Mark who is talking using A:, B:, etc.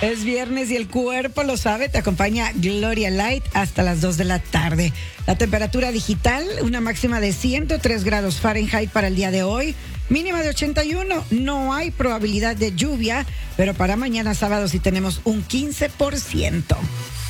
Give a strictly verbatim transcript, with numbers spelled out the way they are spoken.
A: Es viernes y el cuerpo lo sabe. Te acompaña Gloria Light hasta las dos de la tarde. La temperatura digital, una máxima de ciento tres grados Fahrenheit para el día de hoy. Mínima de ochenta y uno. No hay probabilidad de lluvia, pero para mañana sábado sí tenemos un quince por ciento.